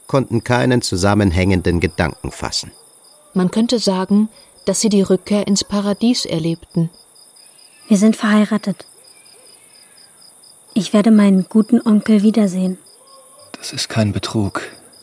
konnten keinen zusammenhängenden Gedanken fassen. Man könnte sagen, dass sie die Rückkehr ins Paradies erlebten. Wir sind verheiratet. Ich werde meinen guten Onkel wiedersehen. Das ist kein Betrug.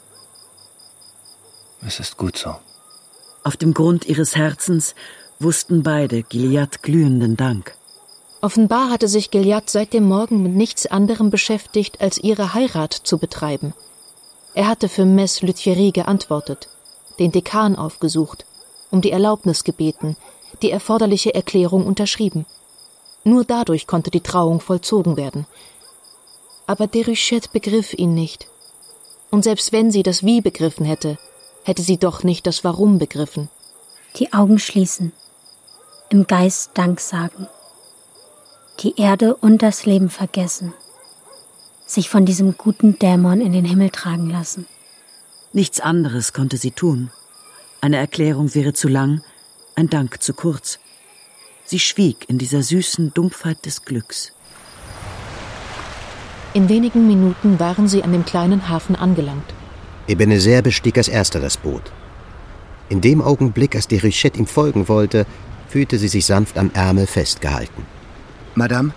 Es ist gut so. Auf dem Grund ihres Herzens wussten beide Gilead glühenden Dank. Offenbar hatte sich Gilead seit dem Morgen mit nichts anderem beschäftigt, als ihre Heirat zu betreiben. Er hatte für Mess Lethierry geantwortet, den Dekan aufgesucht, um die Erlaubnis gebeten, die erforderliche Erklärung unterschrieben. Nur dadurch konnte die Trauung vollzogen werden. Aber Déruchette begriff ihn nicht. Und selbst wenn sie das Wie begriffen hätte, hätte sie doch nicht das Warum begriffen. Die Augen schließen, im Geist Dank sagen, die Erde und das Leben vergessen, sich von diesem guten Dämon in den Himmel tragen lassen. Nichts anderes konnte sie tun. Eine Erklärung wäre zu lang, ein Dank zu kurz. Sie schwieg in dieser süßen Dumpfheit des Glücks. In wenigen Minuten waren sie an dem kleinen Hafen angelangt. Ebenezer bestieg als erster das Boot. In dem Augenblick, als Déruchette ihm folgen wollte, fühlte sie sich sanft am Ärmel festgehalten. Madame,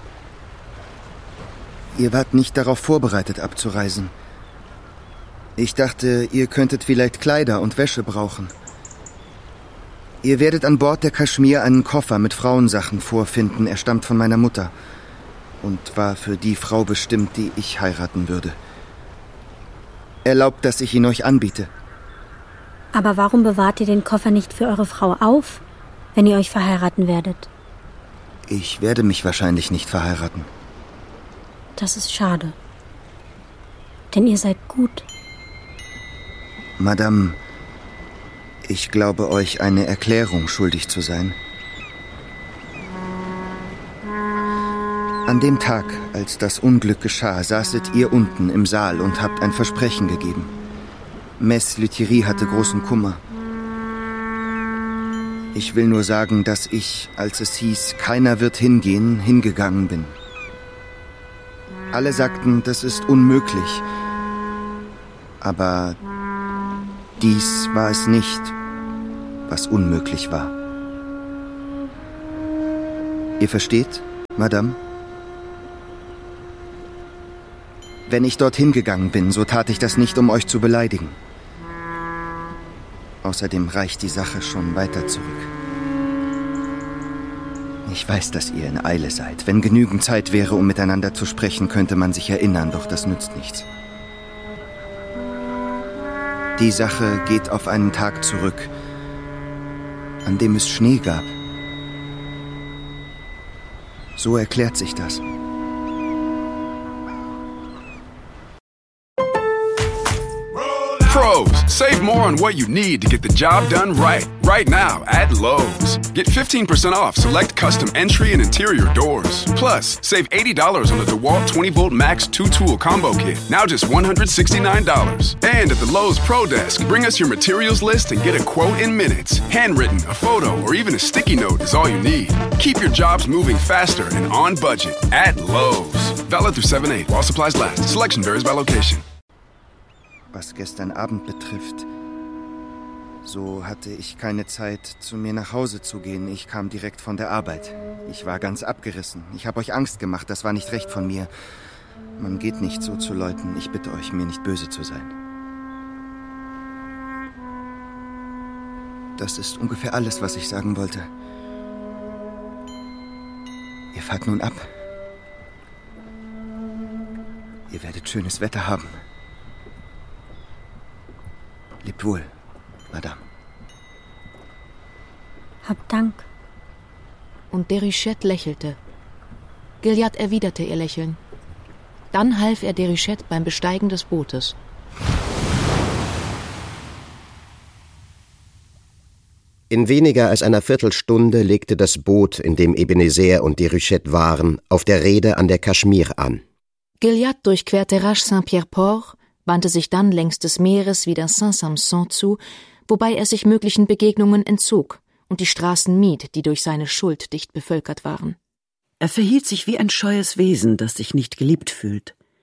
ihr wart nicht darauf vorbereitet, abzureisen. Ich dachte, ihr könntet vielleicht Kleider und Wäsche brauchen. Ihr werdet an Bord der Kaschmir einen Koffer mit Frauensachen vorfinden. Er stammt von meiner Mutter und war für die Frau bestimmt, die ich heiraten würde. Erlaubt, dass ich ihn euch anbiete. Aber warum bewahrt ihr den Koffer nicht für eure Frau auf, wenn ihr euch verheiraten werdet? Ich werde mich wahrscheinlich nicht verheiraten. Das ist schade. Denn ihr seid gut. Madame, ich glaube euch eine Erklärung schuldig zu sein. An dem Tag, als das Unglück geschah, saßet ihr unten im Saal und habt ein Versprechen gegeben. Mess Lethierry hatte großen Kummer. Ich will nur sagen, dass ich, als es hieß, keiner wird hingehen, hingegangen bin. Alle sagten, das ist unmöglich. Aber dies war es nicht, was unmöglich war. Ihr versteht, Madame? Wenn ich dorthin gegangen bin, so tat ich das nicht, um euch zu beleidigen. Außerdem reicht die Sache schon weiter zurück. Ich weiß, dass ihr in Eile seid. Wenn genügend Zeit wäre, um miteinander zu sprechen, könnte man sich erinnern, doch das nützt nichts. Die Sache geht auf einen Tag zurück, an dem es Schnee gab. So erklärt sich das. Pros, save more on what you need to get the job done right. Right now at Lowe's. Get 15% off select custom entry and interior doors. Plus, save $80 on the DeWalt 20-volt Max 2-tool combo kit. Now just $169. And at the Lowe's Pro Desk, bring us your materials list and get a quote in minutes. Handwritten, a photo, or even a sticky note is all you need. Keep your jobs moving faster and on budget at Lowe's. Valid through 7/8 while supplies last. Selection varies by location. Was gestern Abend betrifft, so hatte ich keine Zeit, zu mir nach Hause zu gehen. Ich kam direkt von der Arbeit. Ich war ganz abgerissen. Ich habe euch Angst gemacht, das war nicht recht von mir. Man geht nicht so zu Leuten. Ich bitte euch, mir nicht böse zu sein. Das ist ungefähr alles, was ich sagen wollte. Ihr fahrt nun ab. Ihr werdet schönes Wetter haben. Lebt wohl, Madame. Habt Dank. Und Déruchette lächelte. Gilead erwiderte ihr Lächeln. Dann half er Déruchette beim Besteigen des Bootes. In weniger als einer Viertelstunde legte das Boot, in dem Ebenezer und Déruchette waren, auf der Reede an der Kaschmir an. Gilead durchquerte rasch Saint-Pierre-Port, wandte sich dann längs des Meeres wieder Saint-Sampson zu, wobei er sich möglichen Begegnungen entzog und die Straßen mied, die durch seine Schuld dicht bevölkert waren. Er verhielt sich wie ein scheues Wesen, das sich nicht geliebt fühlt.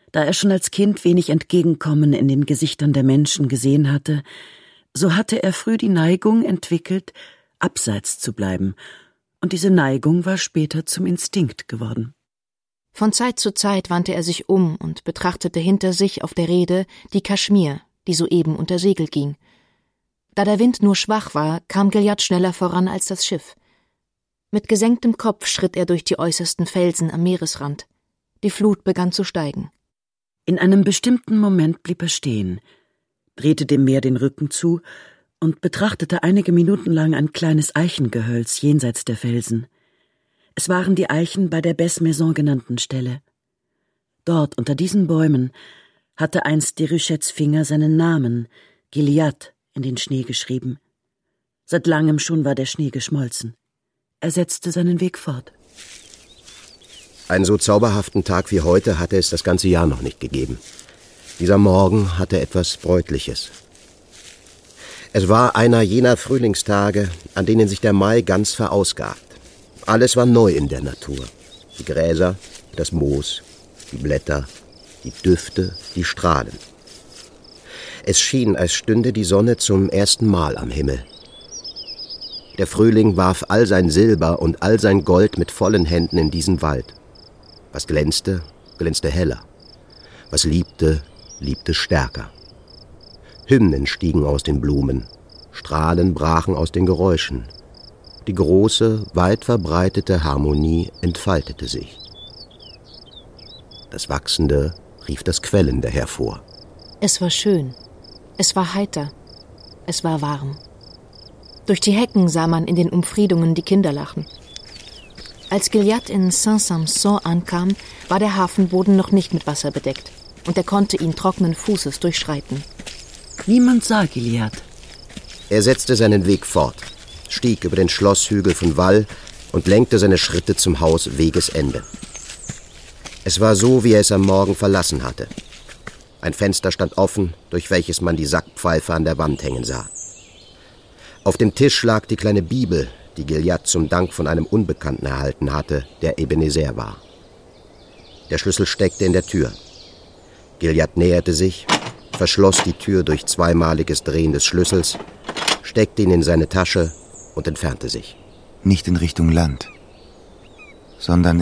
Da er schon als Kind wenig Entgegenkommen in den Gesichtern der Menschen gesehen hatte, so hatte er früh die Neigung entwickelt, abseits zu bleiben, und diese Neigung war später zum Instinkt geworden. Von Zeit zu Zeit wandte er sich um und betrachtete hinter sich auf der Reede die Kaschmir, die soeben unter Segel ging. Da der Wind nur schwach war, kam Gilyad schneller voran als das Schiff. Mit gesenktem Kopf schritt er durch die äußersten Felsen am Meeresrand. Die Flut begann zu steigen. In einem bestimmten Moment blieb er stehen, drehte dem Meer den Rücken zu und betrachtete einige Minuten lang ein kleines Eichengehölz jenseits der Felsen. Es waren die Eichen bei der Besse-Maison genannten Stelle. Dort, unter diesen Bäumen, hatte einst Déruchettes Finger seinen Namen, Gilyad, in den Schnee geschrieben. Seit langem schon war der Schnee geschmolzen. Er setzte seinen Weg fort. Einen so zauberhaften Tag wie heute hatte es das ganze Jahr noch nicht gegeben. Dieser Morgen hatte etwas Bräutliches. Es war einer jener Frühlingstage, an denen sich der Mai ganz verausgabt. Alles war neu in der Natur. Die Gräser, das Moos, die Blätter, die Düfte, die Strahlen. Es schien, als stünde die Sonne zum ersten Mal am Himmel. Der Frühling warf all sein Silber und all sein Gold mit vollen Händen in diesen Wald. Was glänzte, glänzte heller. Was liebte, liebte stärker. Hymnen stiegen aus den Blumen, Strahlen brachen aus den Geräuschen. Die große, weit verbreitete Harmonie entfaltete sich. Das Wachsende rief das Quellende hervor. Es war schön, es war heiter, es war warm. Durch die Hecken sah man in den Umfriedungen die Kinder lachen. Als Gilyad in Saint-Sampson ankam, war der Hafenboden noch nicht mit Wasser bedeckt und er konnte ihn trockenen Fußes durchschreiten. Niemand sah Gilyad. Er setzte seinen Weg fort, stieg über den Schlosshügel von Wall und lenkte seine Schritte zum Haus Wegesende. Es war so, wie er es am Morgen verlassen hatte. Ein Fenster stand offen, durch welches man die Sackpfeife an der Wand hängen sah. Auf dem Tisch lag die kleine Bibel, die Gilyad zum Dank von einem Unbekannten erhalten hatte, der Ebenezer war. Der Schlüssel steckte in der Tür. Gilyad näherte sich, verschloss die Tür durch zweimaliges Drehen des Schlüssels, steckte ihn in seine Tasche und entfernte sich. Nicht in Richtung Land, sondern